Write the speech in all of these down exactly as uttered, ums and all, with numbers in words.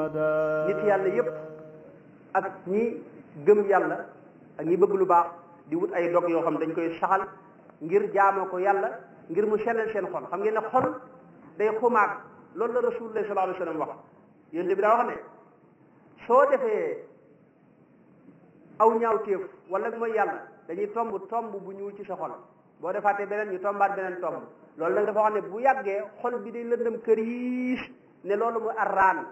nit yàlla yépp ak ñi gëm yàlla ak ñi bëgg lu baax di wut ay dog yoo xam dañ koy saxal ngir jaamoo ko yàlla ngir mu sellal seen xol xam ngeen ne xol day xumaag loolu la rasulullah sallallahu alayhi wa sallam wax yonent bi daa wax ne soo defee aw ñaawteef wala mooy yàlla dañuy tomb tomb bu ñuul ci sa xol boo defaatee beneen ñu tombaat beneen tomb loolu nag dafa wax ne bu yàggee xol bi day lëndëm këriis ne loolu mu arraan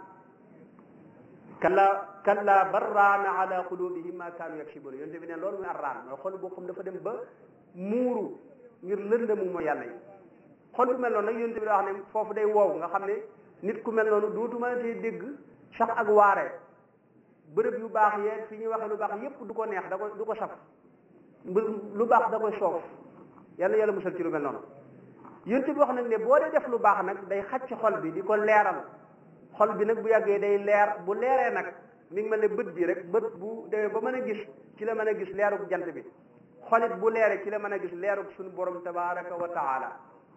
kalla kalla barraana ala qulubihim ma kaanu yaksibun yonte bi ne loolu muy arraan mooy xol boo xam dafa dem ba muuru ngir lëndëmu mooy yàlla yi xol bu mel noonu nag yonte bi da wax ne foofu day wow nga xam ne nit ku mel noonu dootu mën a tey dégg sax ak waare bërëb yu baax yee fi ñuy waxe lu baax yépp du ko neex da ko du ko saf lu baax da koy soof yàlla yàlla musal ci lu mel noonu yonte bi wax nag ne boo dee def lu baax nag day xacc xol bi di ko leeral xol bi nag bu yàggee day leer bu leeree nag mi ngi mel ne bët bi rek bët bu demee ba mën a gis ci la mën a gis leerug jant bi xolit bu leeree ci la mën a gis leerug suñu borom tabaraka wa taala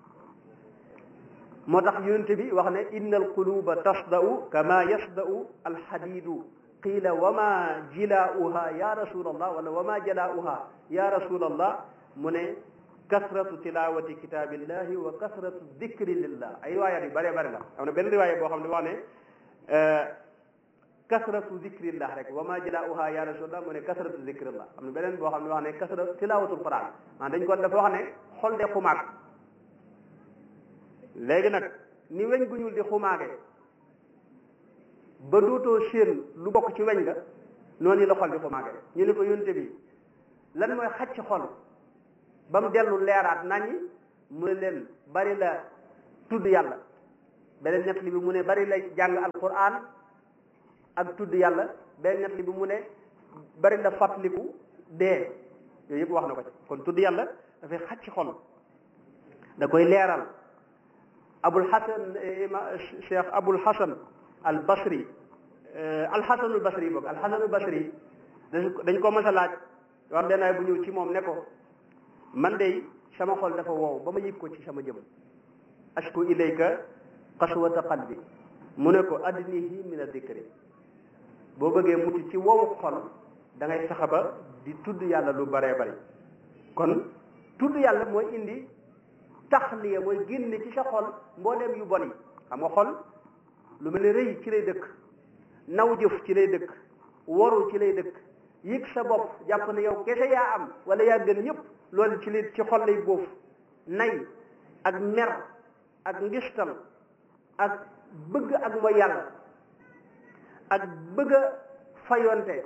moo tax yonent bi wax ne inna al quluba tasda'u kama yasda'u al hadidu qiila wa ma jilaa'uha ya rasulallah wala wa ma jalaa'uha ya rasulallah mu ne kasratu tilawati kitabillahi wa kasratu dikri lillah ay riwaayaat yu bëree bëri la am na benn riwaaya boo xam ne wax ne kasratu dikrillah rek wa ma jalaa'uha ya rasulallah mu ne kasratu dikrillah am na beneen boo xam ne wax ne kasratu tilawatul quran maanaam dañ ko dafa wax ne xol de xumaag léegi nag ni weñ gu ñuul di xumaage ba dootoo séen lu bokk ci weñ ga noonu la xol di xumaage ñu ne ko yonte bi lan mooy xacc xol ba mu dellu leeraat naññi mu ne leen bari la tudd yàlla beneen ñett li bi mu ne bari la jàng alquran ak tudd yàlla beneen ñett li bi mu ne bari la fàttaliku dee yooyu yëpp wax na ko ci kon tudd yàlla dafay xacc xol da koy leeral abul hasan cheikh abul hasan al basri al hasan al basri boog al hasan al basri dañ ko mës a laaj wax benn bu ñëw ci moom ne ko man de sama xol dafa wow ba ma yëg ko ci sama jëm ashku ilayka qaswata qalbi mu ne ko adnihi min adikri boo bëggee mucc ci wowu xol da ngay fexe ba di tudd yàlla lu baree bari kon tudd yàlla mooy indi taxliya mooy génne ci sa xol mbooleem yu bon yi xam nga xol lu mel ne rëy ci lay dëkk naw jëf ci lay dëkk waru ci lay dëkk yëg sa bopp jàpp ne yow kese yaa am wala yaa gën ñëpp loolu ci li ci xol lay boof nay ak mer ak ngistal ak bëgg ak mooy yàlla ak bëgg a fayonte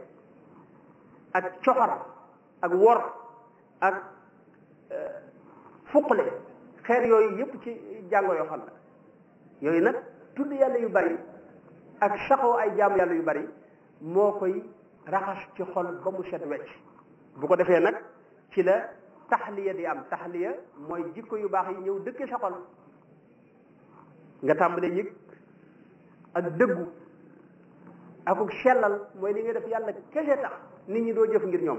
ak coxar ak wor ak fuqle xeer yooyu yëpp ci jàngo yoo xam la yooyu nag tudd yàlla yu bari ak saxoo ay jaamu yàlla yu bari moo koy raxas ci xol ba mu set wecc bu ko defee nag ci la taxliya di am taxliya mooy jikko yu baax yi ñëw dëkke sa xol nga tàmbalee yëg ak dëggu akuk sellal mooy li nga def yàlla kese tax nit ñi doo jëf ngir ñoom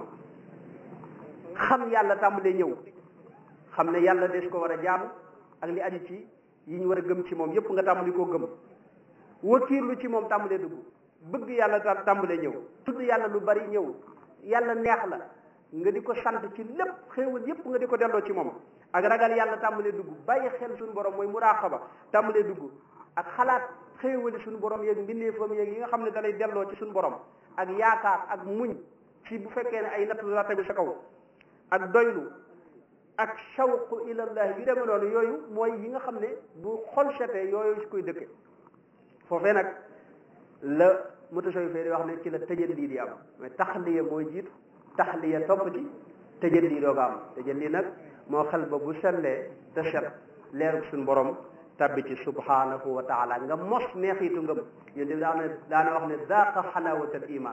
xam yàlla tàmbalee ñëw xam ne yàlla des ko war a jaamu ak li aju ci yi ñu war a gëm ci moom yépp nga tàmbali koo gëm wakiirlu ci moom tàmbalee dugg bëgg yàlla tàmbalee ñëw tudd yàlla lu bari ñëw yàlla neex la nga di ko sant ci lépp xéewal yépp nga di ko delloo ci moom ak ragal yàlla tàmbalee dugg bàyyi xel suñu borom mooy muraqaba tàmbalee dugg ak xalaat xéewali suñu borom yeeg mbindeefam yeeg yi nga xam ne da lay delloo ci suñu borom ak yaakaar ak muñ ci bu fekkee ne ay natt la tegu sa kaw ak doylu ak shawqu ilallah yu demee noonu yooyu mooy yi nga xam ne bu xol setee yooyu si koy dëkke foofee nag la mutasawwif di wax ne ci la tajalli di am mais taxliya mooy jiitu taxliya topp ci tajalli dooga am tajalli nag moo xel ba bu sellee te set leerug suñu borom tabbi ci subhanahu wa taala nga mos neexiitu ngëm yéen di daana daana wax ne zaaqa xalaawatal iman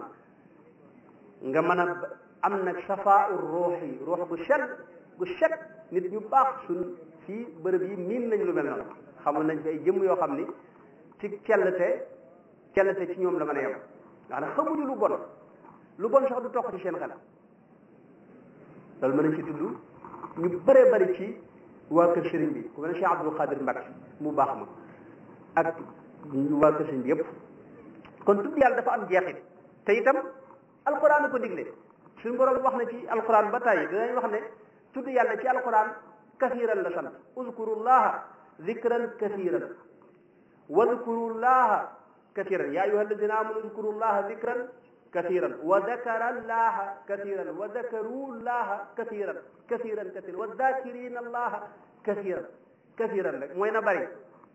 nga mën a am nag safaau ruuxi ruux gu set gu set nit ñu baax suñ fii bërëb yi miin nañ lu mel noonu xamul nañ fi ay jëmm yoo xam ni ci cellte cellte ci ñoom la mën a yem ndax nag xamuñu lu bon lu bon sax du toq ci seen xel loolu mën nañ ci tudd ñu bëree bëri ci waa kër sëriñ bi ku mel ne Cheikh Abdul Qadir Mbacke mu baax ma ak waa kër sëriñ bi yëpp kon tudd yàlla dafa am jeexit te itam alquran ko digle suñu borom wax na ci alquran ba tàyyi dinañ wax ne tudd yàlla ci alquran kasiran la sant uzkurullaha zikran kasiran wadkurullaha kasiran ya ayuha alladina amanu uzkurullaha zikran kasiran wa dakara allaha kasiran wa dakaru llaha kasiran kasiran kasiran wa dakirina allaha kasiran kasiran rek mooy na bari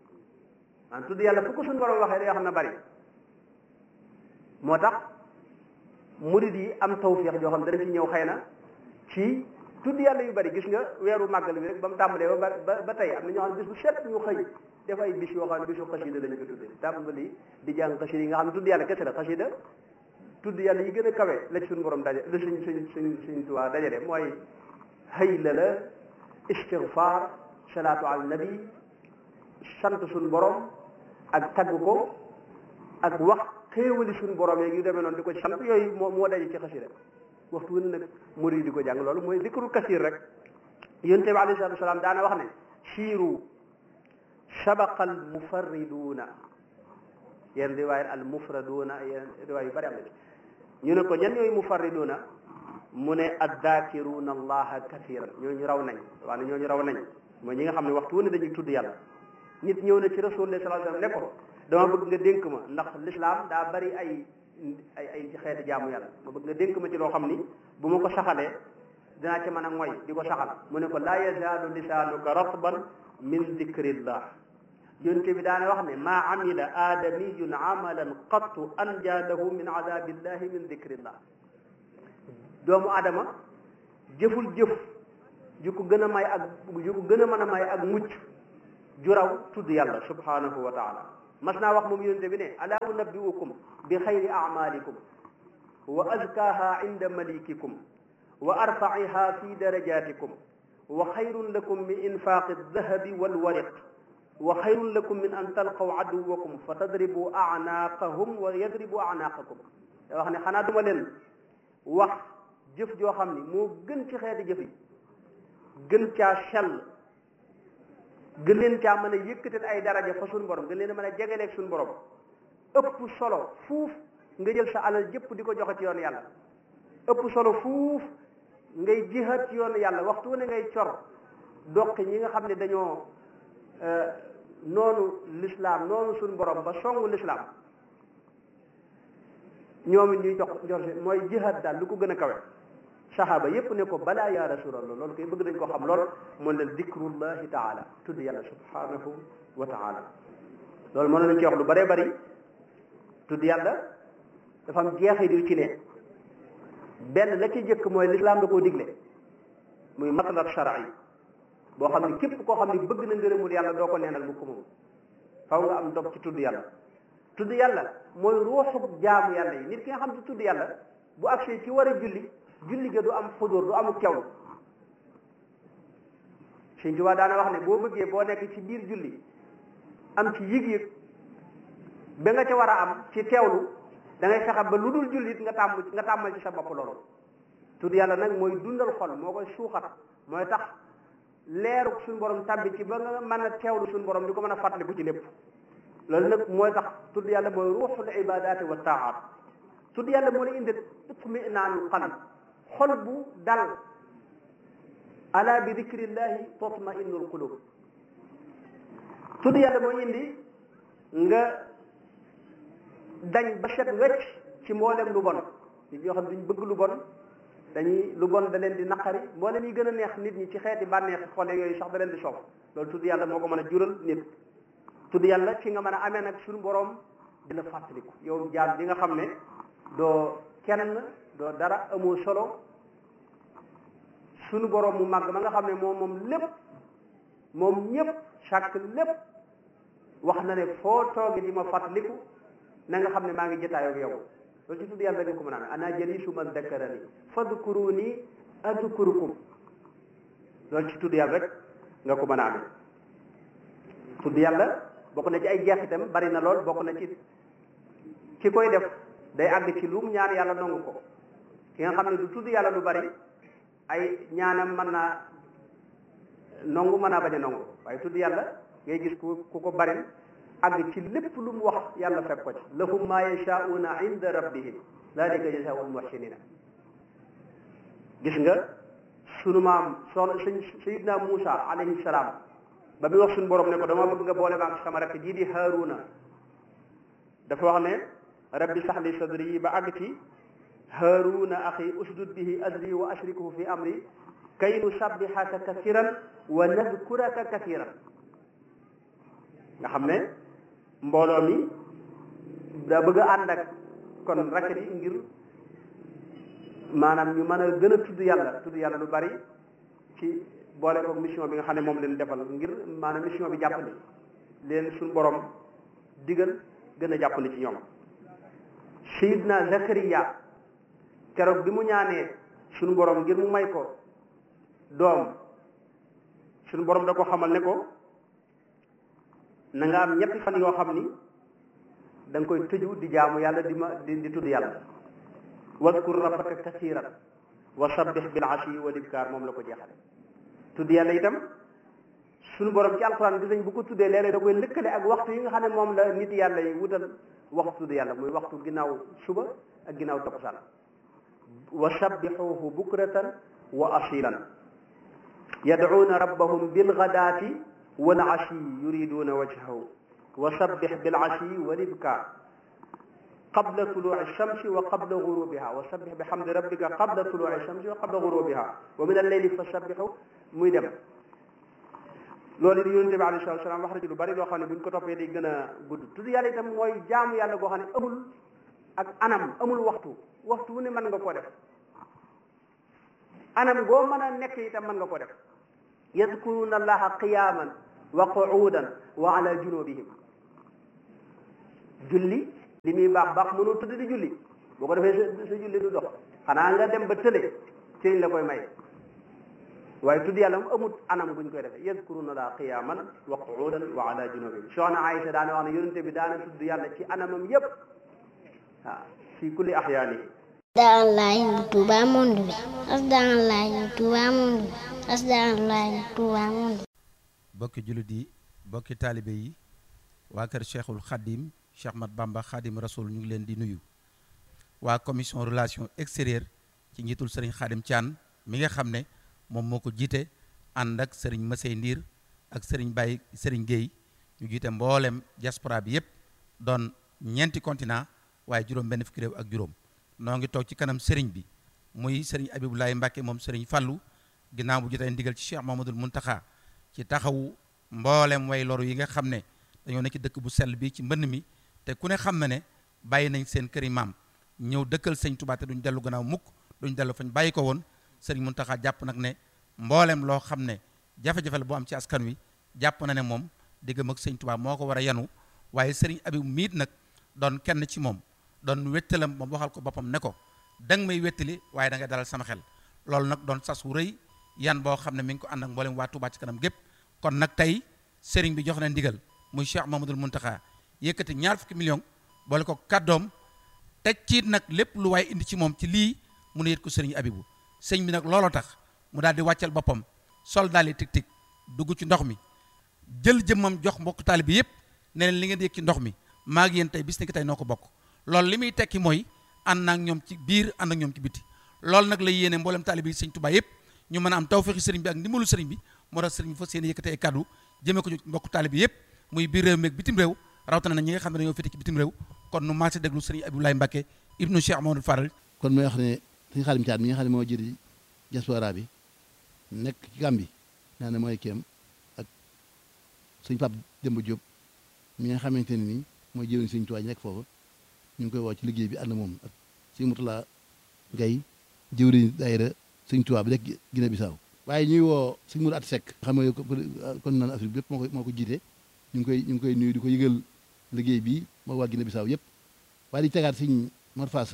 an tudd yàlla fu ko suñu borom waxee day wax na bari moo tax murid yi am tawfiix joo xam ne dana ci ñëw xëy na ci tudd yàlla yu bari gis nga weeru màggal bi rek ba mu tàmbalee ba ba ba tey am na ñoo xam ne bis bu set ñu xëy def ay bis yoo xam ne bisu xasida lañu ko tuddee tàmbali di jàng xasida yi nga xam ne tudd yàlla kese la xasida tudd yàlla yi gën a kawe la ci suñu borom daje la suñ suñ suñ suñ tuwaa dajale mooy hayla la istigfaar salaatu ala nabi sant suñu borom ak tagg ko ak wax xéewali suñu borom yeeg yu demee noonu di ko sant yooyu moo moo daje ci xasida waxtu wu ne nag murid di ko jàng loolu mooy zikrul kasir rek yonent bi alayhi salaatu wasalaam daana wax ne siiru sabaqa al mufarriduuna yenn riwaayat al mufraduuna yenn riwaay yu bari am na ñu ne ko ñan ñooy mufarriduuna mu ne addaakiruuna allaha kasiran ñooñu raw nañ waaye ñooñu raw nañ mooy ñi nga xam ne waxtu wu ne dañuy tudd yàlla nit ñëw na ci rasulullah sallallahu alayhi wasallam ne ko dama bëgg nga dénk ma ndax l'islam daa bari ay ay ay xeeti jaamu yàlla ma bëgg nga dénk ma ci loo xam ni bu ma ko saxalee dinaa ci mën a moy di ko saxal mu ne ko laa yazaalu lisaanuka ratban min dikrillah yonte bi daana wax ne maa amila aadamiyun amalan qattu anja lahu min adabillahi min dikrillah doomu adama jëful jëf ju ko gën a may ak ju ko gën a mën a may ak mucc ju raw tudd yàlla subhanahu wa taala mas naa wax moom yonte bi ne ala unabbiukum bi xayri amalikum wa azkaha inda malikikum wa arfaiha fi darajatikum wa xayrun lakum min infaqi aldahabi walwariq wa xayrun lakum min an talqaw aduwakum fa tadribu anaaqahum wa yadribu anaaqakum da wax ne xanaa duma leen wax jëf joo xam ni moo gën ci xeeti jëf yi gën caa sell gën leen caa mën a yëkkatal ay daraja fa suñu borom gën leen a mën a jegeleeg suñu borom ëpp solo fuuf nga jël sa alal jëpp di ko joxe ci yoon yàlla ëpp solo fuuf ngay jihaat ci yoon yàlla waxtu wu ne ngay cor doqi ñi nga xam ne dañoo noonu l'islam noonu suñu borom ba songu l'islam ñoom it ñuy jox jox mooy jihaat daal lu ko gën a kawe saxaaba yépp ne ko balaa ya rasulallah loolu koy bëgg nañ ko xam lool mooy leen dikrullahi taala tudd yàlla subhanahu wa taala loolu mën nañ ci wax lu bëree bëri tudd yàlla dafa am jeexit yu ci ne benn la ci jëkk mooy l'islam da koo digle muy matlab shar'i boo xam ne képp koo xam ne bëgg na ngërëmul yàlla doo ko neenal bu ko moom faw nga am dog ci tudd yàlla tudd yàlla mooy ruuxu jaamu yàlla yi nit ki nga xam ne tudd yàlla bu agsee ci war a julli julli ga du am xudur du amuk teewlu Sëñ Tuubaa daana wax ne boo bëggee boo nekk ci biir julli am ci yëg-yëg ba nga ca war a am ci teewlu da ngay fexe ba lu dul jullit nga tàmm nga tàmmal ci sa bopp loolu tudd yàlla nag mooy dundal xol moo koy suuxat mooy tax leeru suñu borom tàbbi ci ba nga mën a teewlu suñu borom di ko mën a fàttaliku ci lépp loolu nag mooy tax tudd yàlla mooy ruuxul ibadaati wa taaat tudd yàlla moo la indi itminaanul qalb xol bu dal ala bi dikrillahi tatma'innul qulub tudd yàlla mooy indi nga dañ ba set wecc ci mboolem lu bon nit ñoo xam ne duñ bëgg lu bon dañuy lu bon da leen di naqari mboolem yi gën a neex nit ñi ci xeeti bànneex xole yooyu sax da leen di soof loolu tudd yàlla moo ko mën a jural nit tudd yàlla ci nga mën a amee nag suñu borom di la fàttaliku yow jaam bi nga xam ne doo kenn doo dara amoo solo suñu borom mu màgg ma nga xam ne moom moom lépp moom ñëpp chaque lépp wax na ne foo toogi di ma fàttaliku na nga xam ne maa ngi jotaayoo ak yow loolu ci tudd yàlla nga ko mën a amee ana jalisu man dakkarani fadkuruni adkurukum loolu ci tudd yàlla rek nga ko mën a amee tudd yàlla bokk na ci ay jeexitam bari na lool bokk na ci ci koy def day àgg ci lu mu ñaan yàlla nangu ko ki nga xam ne du tudd yàlla lu bari ay ñaanam mën naa nangu mën naa bañ a nangu waaye tudd yàlla ngay gis ku ku ko bari àgg ci lépp lu mu wax yàlla fekk ko ci lahum ma yashaa'una inda rabbihim dalika jazaa'ul muhsinina gis nga sunu maam soxna sëñ sayidna Muusa alayhi salaam ba muy wax suñu borom ne ko dama bëgg nga boole ma ak sama rakk jii di Haaruna dafa wax ne rabbi sax li sadri ba àgg ci Haaruna axi usdud bihi azri wa ashrikuhu fi amri kay nusabbihaka kathiran wa nadkuraka kathiran nga xam ne mbooloo mi daa bëgg a ànd ak kon rakk yi ngir maanaam ñu mën a gën a tudd yàlla tudd yàlla lu bari ci boole ko mission bi nga xam ne moom leen defal ngir maanaam mission bi jàppandi leen suñu borom digal gën a jàppandi ci ñoom Seydina Zakariya keroog bi mu ñaanee suñu borom ngir mu may ko doom suñu borom da ko xamal ne ko na nga am ñetti fan yoo xam ni da nga koy tëju di jaamu yàlla di ma di di tudd yàlla wadkur rabbaka kasiran wa sabbih bil ashi wal ibkar moom la ko jeexale tudd yàlla itam suñu borom ci alxuraan gis nañ bu ko tuddee léeg-léeg da koy lëkkale ak waxtu yi nga xam ne moom la nit yàlla yi wutal waxtu tudd yàlla muy waxtu ginnaaw suba ak ginnaaw takkusaan wa sabbihuhu bukratan wa asilan yad'uuna rabbahum bilghadaati wal ashi yuriduuna wajhahu wa sabbih bil ashi wal ibkar qabla tuluu'i shamsi wa qabla ghurubiha wa sabbih bihamdi rabbika qabla tuluu'i shamsi wa qabla ghurubiha wa min al-layli fasabbihu muy dem loolu di yonente bi alayhi salaatu wa salaam wax na ci lu bari loo xam ne buñ ko toppee day gën a gudd tudd yàlla itam mooy jaamu yàlla goo xam ne amul ak anam amul waxtu waxtu wu ne mën nga koo def anam goo mën a nekk itam mën nga koo def yadkuruna allaha qiyaman wa qu'udan wa ala junubihim julli li muy baax baax mënoo tudd di julli boo ko defee sa sa julli du dox xanaa nga dem ba tële ci la koy may waaye tudd yàlla mu amut anam buñ koy defee yadkuruna allaha qiyaman wa qu'udan wa ala junubihim soxna Aïcha daana wax ne yonente bi daana tudd yàlla ci anamam yépp waaw fi kulli ahyaani Asdaalaay Touba monde bi Asdaalaay Touba monde bi Asdaalaay Touba monde. bokki jullit yi bokki taalibe yi waa kër Cheikhul Khadim Cheikh Ahmad Bamba Khadim Rasoul ñu ngi leen di nuyu waa commission relation extérieure ci njiitul Serigne Khadim Thian mi nga xam ne moom moo ko jiite ànd ak Serigne Massey Ndiir ak Serigne Baye Serigne Gueye ñu jiite mboolem diaspora bi yépp doon ñeenti continent waaye juróom benn fukki réew ak juróom noo ngi toog ci kanam Serigne bi muy Serigne Abibulaay Mbàkke moom Serigne Fallu ginnaaw bu jotee ndigal ci Cheikh Mamadul Muntaxa ci taxawu mboolem way loru yi nga xam ne dañoo nekk ci dëkk bu sell bi ci mbënn mi te ku ne xam na ne bàyyi nañ seen këri maam ñëw dëkkal sëñ Tuubaa te duñ dellu gannaaw mukk duñ dellu fañ bàyyi ko woon Serigne Muntaxa jàpp nag ne mboolem loo xam ne jafe-jafe la boo am ci askan wi jàpp na ne moom diggam ak sëñ Tuubaa moo ko war a yanu waaye Serigne Abib miit nag doon kenn ci moom doon wettalam moom waxal ko boppam ne ko danga may wettali waaye da nga dalal sama xel loolu nag doon sas wu rëy yan boo xam ne mi ngi ko ànd ak mboolem waa Touba ci kanam gépp kon nag tey Serigne bi jox na ndigal muy Cheikh Mamadul Muntaxa yëkkati ñaar fukki million boole ko kàddoom teg ci nag lépp lu waaye indi ci moom ci lii mu ne yët ko Serigne Abibu sëñ bi nag looloo tax mu daal di wàccal boppam sol daal di tig tig dugg ci ndox mi jël jëmmam jox mbokk taali bi yëpp ne leen li ngeen di yëg ci ndox mi maa ngi yéen tey bis ni ki tey noo ko bokk loolu li muy tekki mooy ànd ak ñoom ci biir ànd ak ñoom ci biti loolu nag la yéene mboolem taalibe yi sëñ Tuubaa yëpp ñu mën a am tawfeexi sëriñ bi ak ndimbalu sëriñ bi moo tax sëriñ bi fas yéene yëkkate ay kàddu jëmee ko ci mbokk taalibe yëpp muy biir réew mi ak bitim réew rawatina na ñi nga xam ne dañoo féete ci bitim réew kon nu maase déglu sëriñ Abdoulaye Mbacke ibnu Cheikh Mamadou Faral. kon mooy wax ne sëñ Xaadim Caat mi nga xam ne moo jëri diaspora bi nekk ci Gàmbi naa ne mooy kéem ak sëñ Pape Demba Diop mi nga xamante ne nii mooy jëwriñ sëñ Tuubaa nekk foofu ñu ngi koy woo ci liggéey bi ànd moom ak sëñ Murtala Gay jëwriñ daayira sëñ Tuubaa bi nekk Guinée Bissau waaye ñuy woo sëñ Mourou At Seck xam nga kon naan Afrique bépp moo ko moo ko jiite ñu ngi koy ñu ngi koy nuyu di ko yëgal liggéey bi moo waa Guinée Bissau yëpp waaye di tegaat sëñ Mor Fass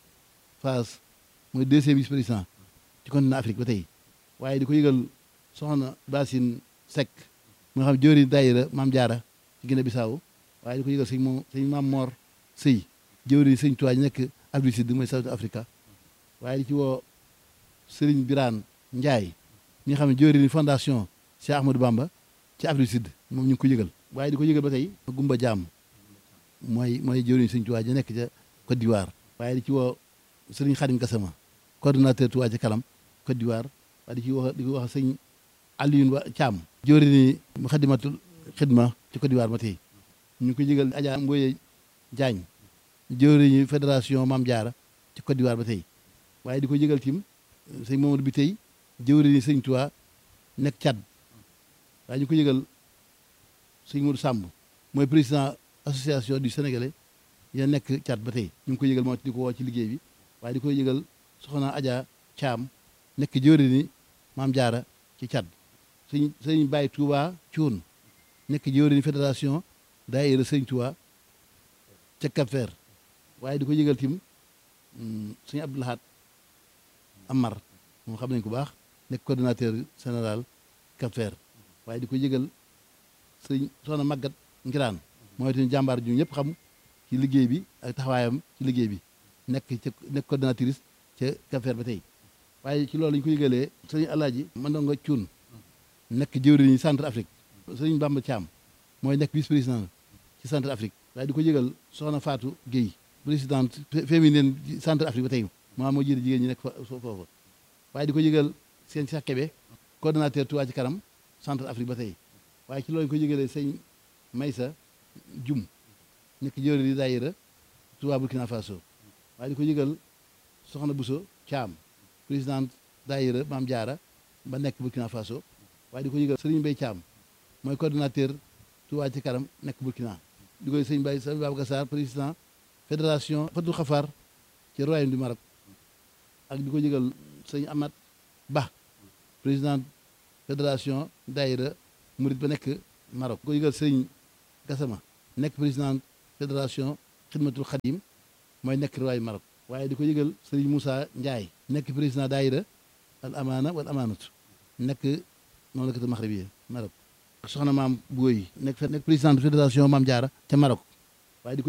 Fass mooy deuxième vice président ci continent Afrique ba tey waaye di ko yëgal soxna Basine Seck mu nga xam jëwriñ daayira Maam Jaara ci Guinée Bissau waaye di ko yëgal sëñ moom sëñ Maam Mor Sëy jëwriñ sëñ Tuubaa nekk Afrique Sud mooy South Africa waaye di ci woo Serigne Birane Ndiaye ñi nga xam ne jëwriñ fondation Cheikh Ahmadou Bamba ci Afrique Sud moom ñu ngi ko yëgal waaye di ko yëgal ba tey Gumba Jaam mooy mooy jëwriñ Sëriñ Tuubaa ja nekk ca Côte d'Ivoire waaye di ci woo Sëriñ Xadim Gassama coordonnateur Touba ca kanam Côte d'Ivoire waaye di ci wax di ko wax sëñ Alioune Ba Thiam jëwriñu Muxaddamatul Xidma ci Côte d'Ivoire ba tey ñu ngi ko yëgal Adja Mboye Diagne jëwriñu fédération Mame Diarra ci Côte d'Ivoire ba tey waaye di ko yëgal tim sëñ Mamadou bi tey jëwriñu Sëriñ Tuubaa nekk Tchad waaye ñu ko yëgal sëñ Modou Samb mooy président association du Sénégalais ya nekk Tchad ba tey ñu ngi ko yëgal moo di ko woo ci liggéey bi waaye di ko yëgal soxna Adja Thiam nekk jëwriñu Mame Diarra ci Tchad sëñ sëñ Baye Touba Thioune nekk jëwriñu fédération daayira Sëriñ Tuubaa ca Cap-Vert waaye di ko yëgal tim sëñ Abdou Lahad Amar moom xam nañ ko baax nekk coordonnateur général Cap-Vert waaye di ko yëgal sëñ soxna Maguette Ngiraan mooy tamit jàmbaar ju ñëpp xam ci liggéey bi ak taxawaayam ci liggéey bi nekk ca nekk coordonnatrice ca Cap-Vert ba tey waaye ci loolu lañu ko yëgalee sëñ Alaaji Mandongo Cuun nekk jëwriñu centre Afrique sëñ Bamba Thiam mooy nekk vice président ci centre Afrique waaye di ko yëgal soxna Fatou Guèye présidente féminine centre Afrique ba tey maa moo jiite jigéen ñi nekk fa foofu waaye di ko yëgal seen Cheikh Kébé coordonnateur Touba ci kanam centre Afrique ba tey waaye ci loolu ñu ko yëgalee sëñ Maysa Jum nekk jëwriñu daayira Touba Burkina Faso waaye di ko yëgal soxna Bousso Thiam présidente daayira Mame Diarra ba nekk Burkina Faso waaye di ko yëgal Serigne Mbaye Thiam mooy coordonnateur Touba ci kanam nekk Burkina di koy sëñ Baye sëñ Babacar Sarr président fédération Fatou Khafar ci royaume du Maroc ak di ko yëgal sëñ Amat Ba président fédération daayira Murid ba nekk Maroc di ko yëgal sëñ Gassama nekk président fédération Xidmatul Xadim mooy nekk royaume Maroc waaye di ko yëgal sëriñ Moussa Ndiaye nekk président daayira al amaana wal amaanatu nekk mamlakatul maxribiya Maroc soxna maam Booy nekk nekk président fédération Mame Diarra ca Maroc waaye di ko